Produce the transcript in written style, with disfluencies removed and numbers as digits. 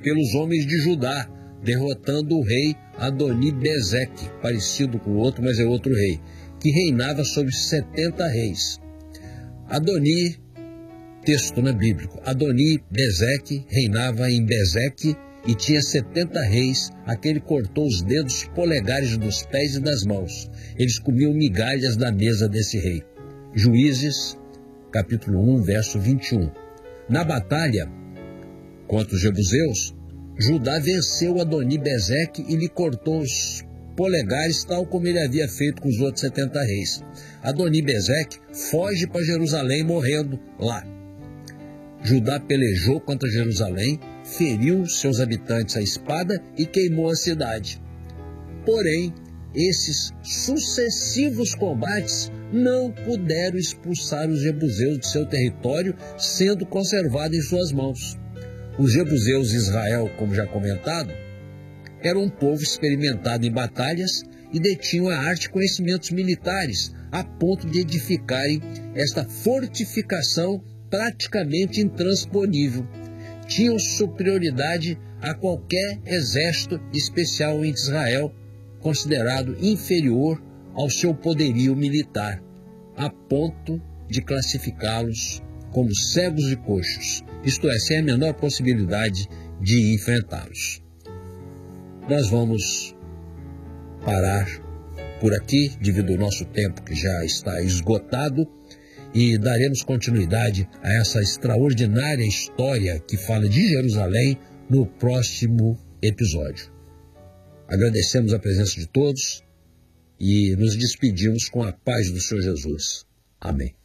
pelos homens de Judá, derrotando o rei Adoni-Bezeque, parecido com o outro, mas é outro rei, que reinava sobre 70 reis. Adoni, texto bíblico, Adoni-Bezeque reinava em Bezeque e tinha 70 reis, a quem ele cortou os dedos polegares dos pés e das mãos. Eles comiam migalhas da mesa desse rei. Juízes, capítulo 1, verso 21. Na batalha contra os jebuseus, Judá venceu Adoni-Bezeque e lhe cortou os polegares, tal como ele havia feito com os outros 70 reis. Adoni-Bezeque foge para Jerusalém, morrendo lá. Judá pelejou contra Jerusalém, feriu seus habitantes à espada e queimou a cidade. Porém, esses sucessivos combates não puderam expulsar os jebuseus de seu território, sendo conservado em suas mãos. Os jebuseus de Israel, como já comentado, eram um povo experimentado em batalhas e detinham a arte e conhecimentos militares, a ponto de edificarem esta fortificação praticamente intransponível. Tinham superioridade a qualquer exército especial em Israel, considerado inferior ao seu poderio militar, a ponto de classificá-los como cegos e coxos, isto é, sem a menor possibilidade de enfrentá-los. Nós vamos parar por aqui, devido ao nosso tempo que já está esgotado, e daremos continuidade a essa extraordinária história que fala de Jerusalém no próximo episódio. Agradecemos a presença de todos e nos despedimos com a paz do Senhor Jesus. Amém.